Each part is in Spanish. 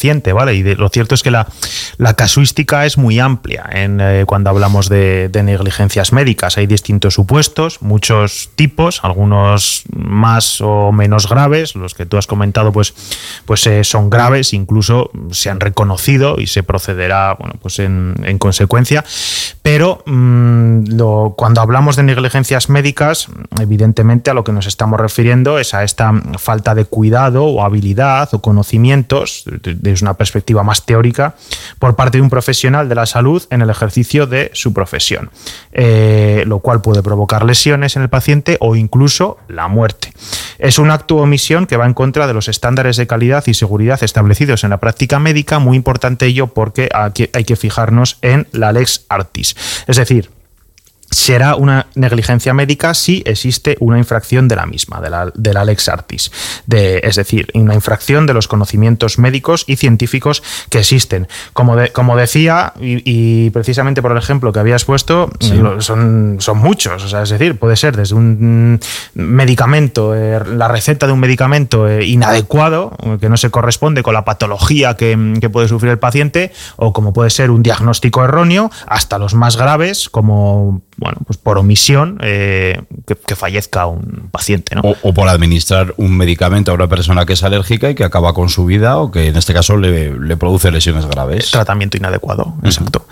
paciente, ¿vale? Y lo cierto es que la casuística es muy amplia cuando hablamos de negligencias médicas. Hay distintos supuestos, muchos tipos, algunos más o menos graves. Los que tú has comentado pues son graves, incluso se han reconocido y se procederá en consecuencia. Pero cuando hablamos de negligencias médicas, evidentemente a lo que nos estamos refiriendo es a esta falta de cuidado o habilidad o conocimientos, desde una perspectiva más teórica, por parte de un profesional de la salud en el ejercicio de su profesión, lo cual puede provocar lesiones en el paciente o incluso la muerte. Es un acto o omisión que va en contra de los estándares de calidad y seguridad establecidos en la práctica médica, muy importante ello porque aquí hay que fijarnos en la lex artis. Es decir, será una negligencia médica si existe una infracción de la misma, de la lex artis. Es decir, una infracción de los conocimientos médicos y científicos que existen. Como decía, y precisamente por el ejemplo que habías puesto, sí, son muchos. O sea, es decir, puede ser desde un medicamento, la receta de un medicamento inadecuado, que no se corresponde con la patología que puede sufrir el paciente, o como puede ser un diagnóstico erróneo, hasta los más graves, como pues por omisión que fallezca un paciente, ¿no? O por administrar un medicamento a una persona que es alérgica y que acaba con su vida, o que en este caso le produce lesiones graves. Tratamiento inadecuado, exacto.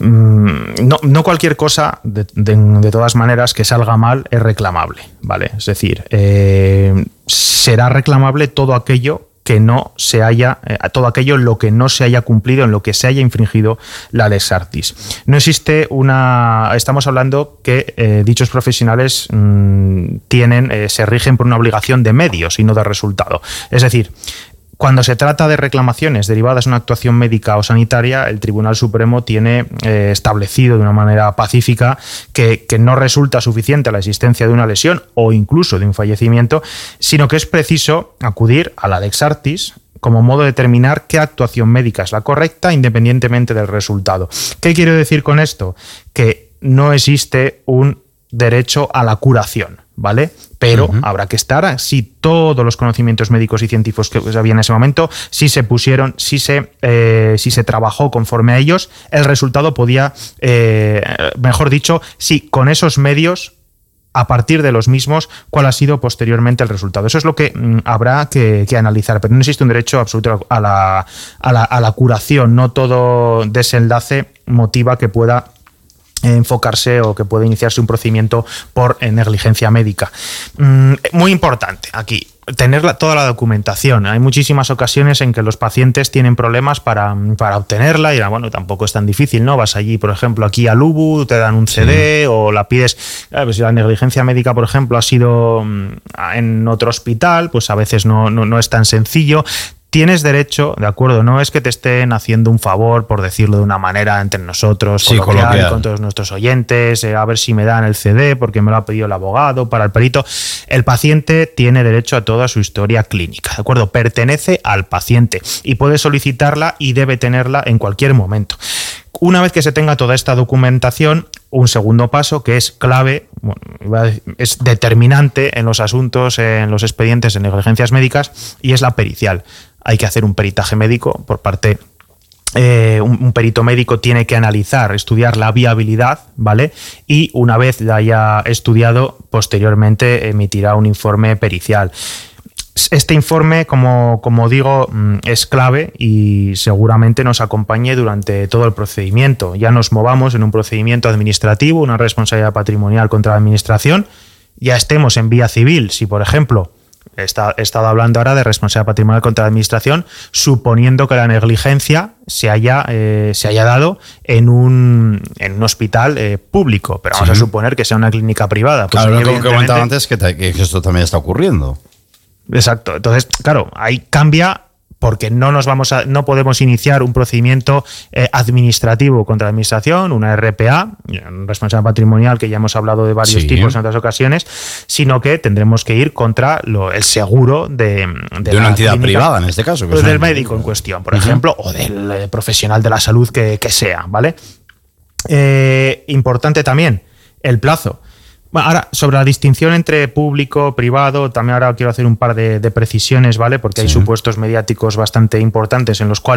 No cualquier cosa, de todas maneras, que salga mal es reclamable, ¿vale? Es decir, será reclamable todo aquello que no se haya, todo aquello en lo que no se haya cumplido, en lo que se haya infringido la lex artis. No existe estamos hablando que dichos profesionales se rigen por una obligación de medios y no de resultado. Es decir, cuando se trata de reclamaciones derivadas de una actuación médica o sanitaria, el Tribunal Supremo tiene establecido de una manera pacífica que no resulta suficiente la existencia de una lesión o incluso de un fallecimiento, sino que es preciso acudir a la lex artis como modo de determinar qué actuación médica es la correcta independientemente del resultado. ¿Qué quiero decir con esto? Que no existe un derecho a la curación, ¿vale? Pero habrá que estar, si todos los conocimientos médicos y científicos que había en ese momento, si se pusieron, si se trabajó conforme a ellos, el resultado podía, mejor dicho, si con esos medios, a partir de los mismos, cuál ha sido posteriormente el resultado. Eso es lo que habrá que analizar, pero no existe un derecho absoluto a la curación. No todo desenlace motiva que pueda enfocarse o que puede iniciarse un procedimiento por negligencia médica. Muy importante aquí, tener toda la documentación. Hay muchísimas ocasiones en que los pacientes tienen problemas para obtenerla y tampoco es tan difícil, ¿no? Vas allí, por ejemplo, aquí al UBU, te dan un CD o la pides. Pues si la negligencia médica, por ejemplo, ha sido en otro hospital, pues a veces no es tan sencillo. Tienes derecho, de acuerdo, no es que te estén haciendo un favor, por decirlo de una manera entre nosotros, coloquial, con todos nuestros oyentes, a ver si me dan el CD porque me lo ha pedido el abogado para el perito. El paciente tiene derecho a toda su historia clínica, ¿de acuerdo? Pertenece al paciente y puede solicitarla y debe tenerla en cualquier momento. Una vez que se tenga toda esta documentación, un segundo paso que es clave, es determinante en los asuntos, en los expedientes de negligencias médicas, y es la pericial. Hay que hacer un peritaje médico por parte. Un perito médico tiene que analizar, estudiar la viabilidad, ¿vale? Y una vez la haya estudiado, posteriormente emitirá un informe pericial. Este informe, como digo, es clave y seguramente nos acompañe durante todo el procedimiento. Ya nos movamos en un procedimiento administrativo, una responsabilidad patrimonial contra la administración, ya estemos en vía civil. Si, por ejemplo, he estado hablando ahora de responsabilidad patrimonial contra la administración, suponiendo que la negligencia se haya dado en un hospital público, pero vamos a suponer que sea una clínica privada. Pues claro, lo que comentaba antes que esto también está ocurriendo. Exacto. Entonces, claro, ahí cambia porque no podemos iniciar un procedimiento administrativo contra la administración, una RPA, responsabilidad patrimonial, que ya hemos hablado de varios tipos en otras ocasiones, sino que tendremos que ir contra el seguro de una entidad privada, en este caso. Pues del médico en cuestión, por ejemplo, o del profesional de la salud que sea, ¿vale? Importante también el plazo. Bueno, ahora, sobre la distinción entre público, privado, también ahora quiero hacer un par de precisiones, ¿vale? Porque hay supuestos mediáticos bastante importantes en los cuales